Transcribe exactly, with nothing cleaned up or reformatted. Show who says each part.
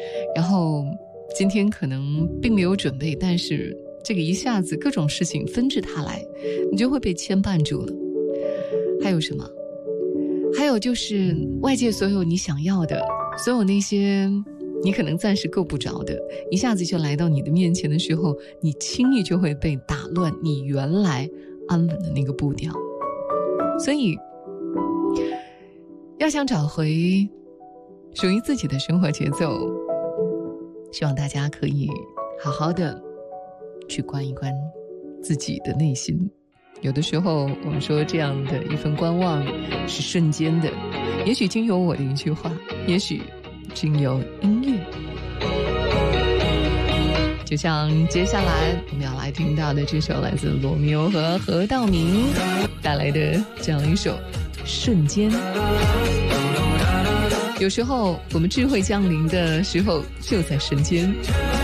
Speaker 1: 然后今天可能并没有准备，但是这个一下子各种事情纷至沓来，你就会被牵绊住了。还有什么？还有就是外界所有你想要的，所有那些你可能暂时够不着的，一下子就来到你的面前的时候，你轻易就会被打乱你原来安稳的那个步调。所以要想找回属于自己的生活节奏，希望大家可以好好的去观一观自己的内心。有的时候我们说这样的一份观望是瞬间的，也许经由我的一句话，也许经由音乐，就像接下来我们要来听到的这首来自罗密欧和何道明带来的这样一首瞬间。有时候我们智慧降临的时候就在瞬间。